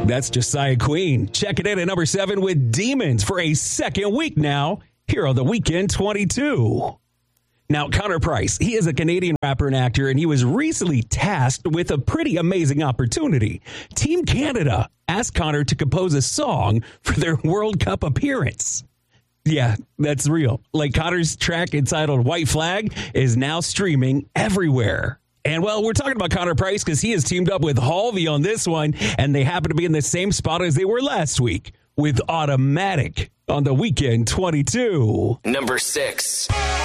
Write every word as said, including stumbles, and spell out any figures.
That's Josiah Queen. Check it in at number seven with Demons for a second week now here on the Weekend twenty-two. Now, Connor Price, he is a Canadian rapper and actor, and he was recently tasked with a pretty amazing opportunity. Team Canada asked Connor to compose a song for their World Cup appearance. Yeah, that's real. Like, Connor's track entitled White Flag is now streaming everywhere. And, well, we're talking about Connor Price because he has teamed up with Halvey on this one, and they happen to be in the same spot as they were last week with Automatic on the Weekend twenty-two. Number six.